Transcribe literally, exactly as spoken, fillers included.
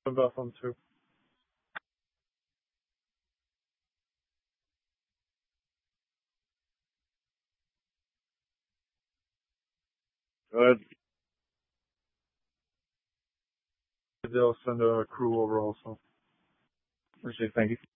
About them too. Good. They'll send a crew over also. Appreciate it. Thank you.